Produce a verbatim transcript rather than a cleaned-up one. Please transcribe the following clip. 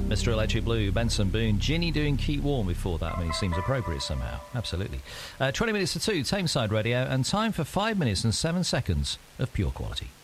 Mister Electric Blue, Benson Boone, Ginny doing Keep Warm before that. I mean, it seems appropriate somehow. Absolutely. Uh, twenty minutes to two, Tameside Radio, and time for five minutes and seven seconds of pure quality.